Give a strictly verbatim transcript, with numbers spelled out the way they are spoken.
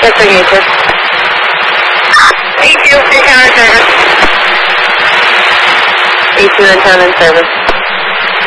Yes, sir, Gator. Thank you. Your counter service. eighteen and ten in service.